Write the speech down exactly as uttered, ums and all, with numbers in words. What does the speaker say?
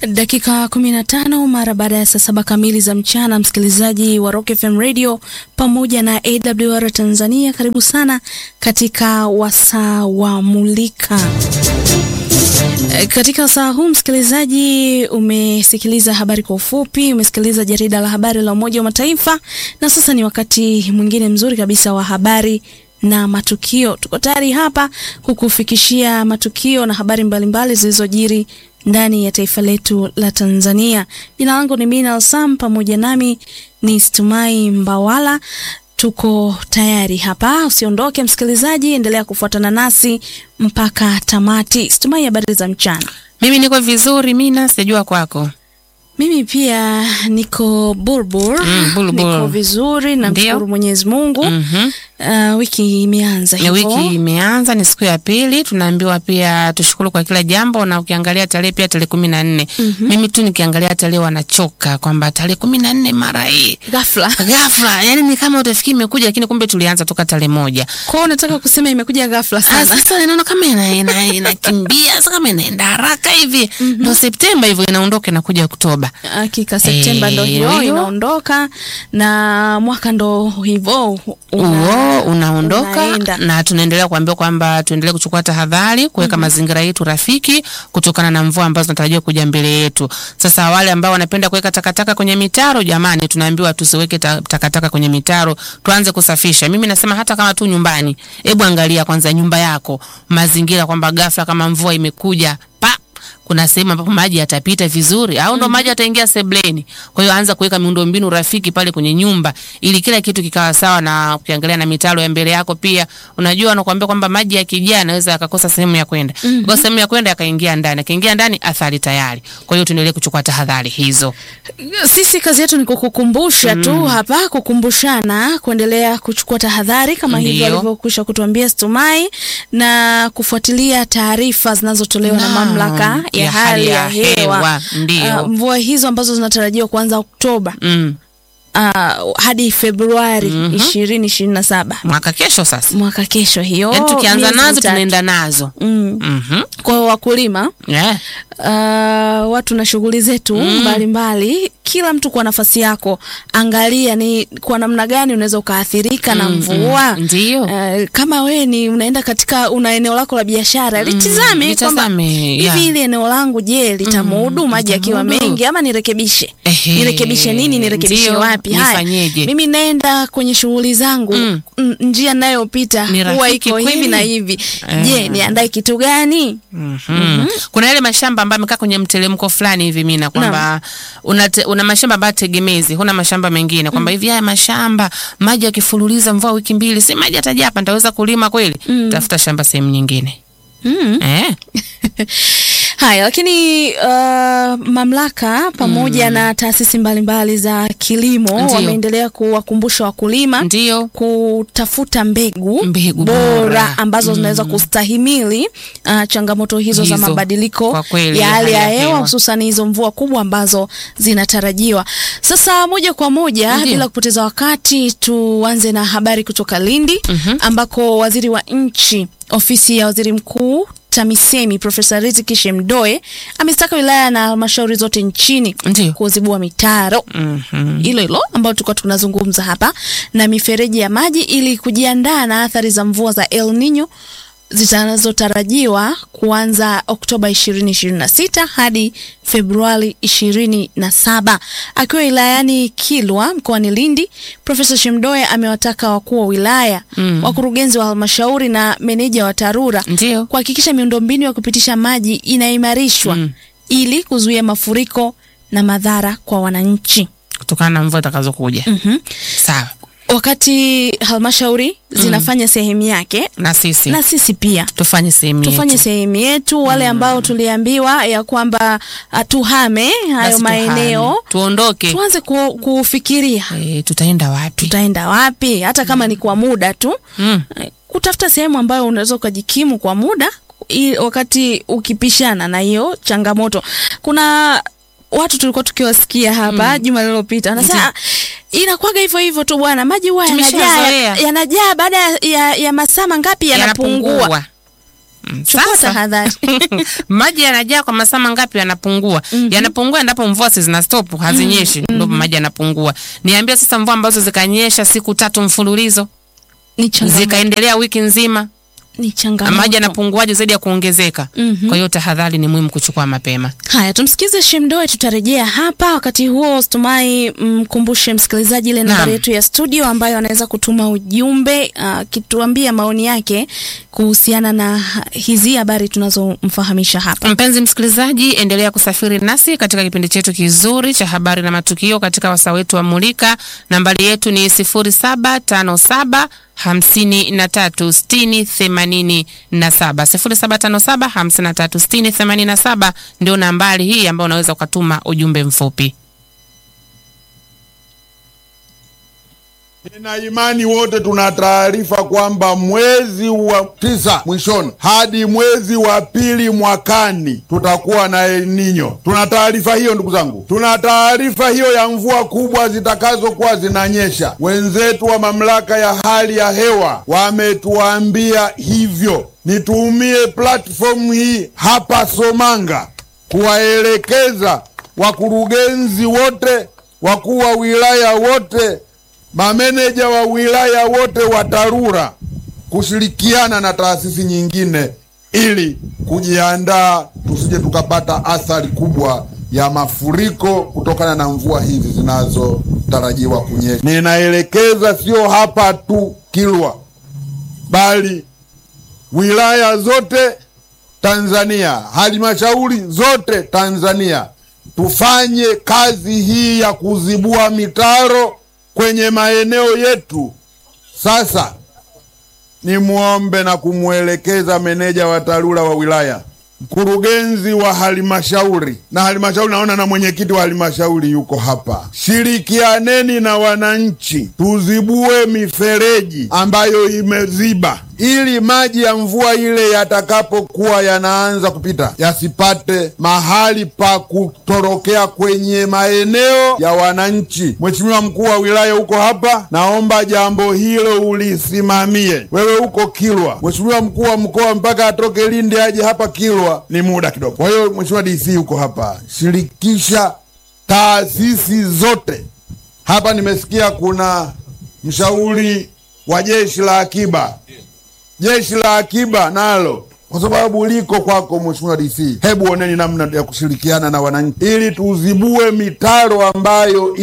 Dakika kumi na tano mara baada ya saa saba kamili za mchana, msikilizaji wa Rock F M Radio pamoja na A W R Tanzania, karibu sana katika wasaa wa Mulika. Katika wasaa huu msikilizaji, umesikiliza habari kwa ufupi, umesikiliza jarida la habari la Umoja wa Mataifa, na sasa ni wakati mwingine mzuri kabisa wa habari na matukio. Tuko tayari hapa kukufikishia matukio na habari mbalimbali zilizojiri ndani ya taifa letu la Tanzania. Jina langu ni Mina Sam, pamoja nami ni Stumai Mbawala. Tuko tayari hapa, usiondoke msikilizaji, endelea kufuatana nasi mpaka tamati. Stumai, habari za mchana? Mimi niko vizuri Mina, sijua kwako. Mimi pia niko burbur, mm, burbur. Niko vizuri na mshukuru Mwenyezi Mungu. Mm-hmm. Uh, wiki imeanza hivyo. Wiki imeanza, ni siku ya pili. Tunaambiwa pia tushukuru kwa kila jambo, na ukiangalia tarehe pia tarehe kumi na nne. Mm-hmm. Mimi tu nikiangalia tarehe wanachoka kwamba tarehe kumi na nne mara hii ghafla. Ghafla, yani ni kama utafikiri imekuja, lakini kumbe tulianza toka tarehe moja. Kwa hiyo nataka kusema imekuja ghafla sana. Sasa inaona kama ina ina inakimbia, sasa kama inaenda haraka hivi. Mm-hmm. Ndio Septemba hivyo inaondoka na kuja Oktoba. Hakika Septemba ndio hiyo inaondoka na mwaka ndo hivyo una, unaondoka unaenda. Na tunaendelea kuambiwa kwamba tuendelee kuchukua tahadhari, kuweka mm-hmm. mazingira yetu rafiki kutokana na mvua ambazo zinatarajiwa kuja mbele yetu. Sasa wale ambao wanapenda kuweka takataka kwenye mitaro, jamani, tunaambiwa tusiweke takataka kwenye mitaro, tuanze kusafisha. Mimi nasema hata kama tu nyumbani, hebu angalia kwanza nyumba yako, mazingira, kwamba ghafla kama mvua imekuja pa kuna sehemu ambapo maji yatapita vizuri au ndo mm-hmm. maji yataingia sebleni. Kwa hiyo anza kuweka miundombinu rafiki pale kwenye nyumba ili kila kitu kikawa sawa. Na ukiangalia na mitaro ya mbele yako pia, unajua anakuambia kwamba maji yakijaa yanaweza yakakosa sehemu ya kwenda. Mm-hmm. Kwa sehemu ya kwenda yakaingia ndani, akaingia ndani athari tayari. Kwa hiyo tuendelee kuchukua tahadhari hizo. Sisi kazi yetu ni kukukumbusha mm. tu hapa, kukumbushana kuendelea kuchukua tahadhari kama hivyo alivyokwisha kutuambia Stumai, na kufuatilia taarifa zinazotolewa na mamlaka ya, ya hali ya hewa, hewa. Ndio. Uh, mvua hizo ambazo zinatarajiwa kuanza Oktoba mm. uh, hadi Februari mm-hmm. ishirini ishirini na saba. Mwaka kesho sasa. Mwaka kesho hiyo. Yaani tukianza nazo tunaenda nazo. Mm. Mhm. Kwa wakulima, yeah. Uh, watu na shughuli zetu mm. mbalimbali, kila mtu kwa nafasi yako, angalia ni kwa namna gani unaweza ukaathirika mm, na mvua. Mm, ndio. Uh, kama we ni unaenda katika una eneo lako la biashara, mm, litizame kwamba hivi ile eneo langu je, litamudu mm, maji yakiwa mengi ama nirekebishe? Ehe. Nirekebishe nini? Nirekebishe wapi? Haya. Mimi naenda kwenye shughuli zangu, mm. njia ninayopita huwa iko hivi na hivi. Uh. Je, niandae kitu gani? Mhm. Mm-hmm. Kuna ile mashamba ambayo yamekaa kwenye mtelemko fulani hivi Mina, kwamba una una mashamba ambayo tegemezi, huna mashamba mengine, kwamba hivi mm. haya mashamba maji yakifululiza mvua wiki mbili, si maji atajaa hapa, nitaweza kulima kweli? Mm. Tafuta shamba sehemu nyingine. Mm. Eh. Haya, lakini uh, mamlaka pamoja mm. na taasisi mbalimbali za kilimo wameendelea kuwakumbusha wakulima Ndiyo. kutafuta mbegu, mbegu bora, bora ambazo mm. zinaweza kustahimili uh, changamoto hizo, hizo za mabadiliko ya hali ya hewa, hususan hizo mvua kubwa ambazo zinatarajiwa. Sasa moja kwa moja Ndiyo. bila kupoteza wakati, tuanze na habari kutoka Lindi mm-hmm. ambako waziri wa nchi ofisi ya waziri mkuu TAMISEMI Profesa Riziki Shemdoe amestaka wilaya na halmashauri zote nchini kuzibua mitaro mm-hmm. hilo hilo ambao tulikuwa tunazungumza hapa na mifereji ya maji ili kujiandaa na athari za mvua za El Nino zinazotarajiwa kuanza Oktoba ishirini ishirini na sita hadi Februari ishirini na saba. Akiwa wilayani Kilwa mkoani Lindi, Profesa Shemdoe amewataka wakuu wa wilaya, mm. wakurugenzi wa halmashauri na meneja wa TARURA kuhakikisha miundombinu ya kupitisha maji inaimarishwa mm. ili kuzuia mafuriko na madhara kwa wananchi kutokana na mvua itakazokuja. Mhm. Sawa. Wakati halmashauri zinafanya mm. sehemu yake, na sisi na sisi pia tufanye sehemu yetu, tufanye sehemu yetu. Wale ambao tuliambiwa ya kwamba tuhame hayo maeneo, tuondoke, tuanze ku, kufikiria e, tutaenda wapi, tutaenda wapi hata kama mm. ni kwa muda tu mm. kutafuta sehemu ambayo unaweza kujikimu kwa muda, wakati ukipishana na hiyo changamoto. Kuna watu tulikuwa tukiwasikia hapa mm. juma lililopita anasema inakuwaga hivyo hivyo tu bwana, maji huwa yanajaa yanajaa baada ya, ya masaa mangapi yanapungua. Chukua tahadhari. Maji yanajaa kwa masaa mangapi yanapungua? Mm-hmm. Yanapungua endapo mvua zina stop, hazinyeshi, mm-hmm. ndio maji yanapungua. Niambia sasa mvua ambazo zikanyesha siku tatu mfululizo, zikaendelea wiki nzima, ni changamoto. Maji yanapunguaje zaidi ya kuongezeka? Mm-hmm. Kwa hiyo tahadhari ni muhimu kuchukua mapema. Haya, tumsikize Shemdoe, tutarejea hapa. Wakati huo Stumai mkumbushe msikilizaji ile nambari yetu ya studio ambayo anaweza kutuma ujumbe akituambia uh, maoni yake kuhusiana na hizi habari tunazomfahamisha hapa. Mpenzi msikilizaji, endelea kusafiri nasi katika kipindi chetu kizuri cha habari na matukio katika wasaa wetu wa Mulika. Nambari yetu ni sifuri saba tano saba hamsini na tatu sitini themanini na saba. Sifuri saba tano saba hamsini na tatu sitini themanini na saba ndio nambari hii ambayo unaweza ukatuma ujumbe mfupi. Nina imani wote tuna taarifa kwamba mwezi wa tisa mwishoni hadi mwezi wa pili mwakani tutakuwa na El Nino. Tuna taarifa hiyo ndugu zangu. Tuna taarifa hiyo ya mvua kubwa zitakazokuwa zinanyesha. Wenzetu wa mamlaka ya hali ya hewa wametuambia hivyo. Nitumie platform hii hapa Somanga kuwaelekeza wakurugenzi wote, wakuu wa wilaya wote, mameneja wa wilaya wote wa TARURA kushirikiana na taasisi nyingine ili kujiandaa tusije tukapata athari kubwa ya mafuriko kutokana na mvua hizi zinazotarajiwa kunyesha. Ninaelekeza sio hapa tu Kilwa, bali wilaya zote Tanzania, halmashauri zote Tanzania, tufanye kazi hii ya kuzibua mitaro kwenye maeneo yetu. Sasa ni muombe na kumwelekeza meneja wa TARURA wa wilaya, mkurugenzi wa halmashauri na halmashauri, naona na mwenyekiti wa halmashauri yuko hapa. Shirikianeni na wananchi tuzibue mifereji ambayo imeziba, ili maji ya mvua ile yatakapokuwa yanaanza kupita yasipate mahali pa kutorokea kwenye maeneo ya wananchi. Mheshimiwa mkuu wa wilaya uko hapa, naomba jambo hilo ulisimamie. Wewe uko Kilwa, Mheshimiwa mkuu wa mkoa mpaka atoke Lindi aje hapa Kilwa ni muda kidogo. Kwa hiyo Mheshimiwa D C uko hapa, shirikisha taasisi zote. Hapa nimesikia kuna mshauri wa jeshi la akiba. Jeshi la akiba nalo kwa sababu liko kwako Mheshimiwa D C, hebu oneni namna ya kushirikiana na wananchi ili tuzibue mitaro ambayo